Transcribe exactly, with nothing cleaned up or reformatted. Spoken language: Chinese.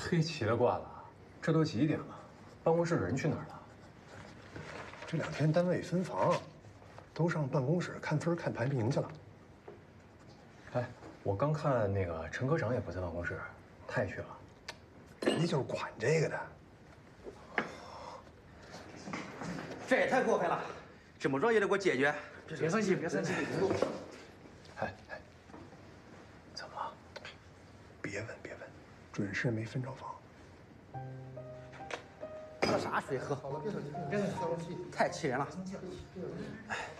嘿，奇了怪了，这都几点了？办公室的人去哪儿了？ 这两天单位分房，都上办公室看分看排名去了。 哎，我刚看那个陈科长也不在办公室，他也去了。 人家就是管这个的。 这也太过分了，怎么着也得给我解决！ 别生气，别生气。 哎哎，怎么了？ 别问别问，准是没分着房。 喝啥水喝？好了，别生气，别生气，太气人了。哎。